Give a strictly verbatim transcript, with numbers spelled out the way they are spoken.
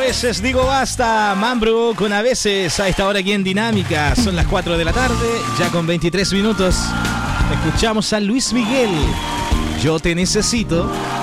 veces digo basta, Mambrú con a veces a esta hora aquí en Dinámica. Son las cuatro de la tarde, ya con veintitrés minutos. Escuchamos a Luis Miguel. Yo te necesito.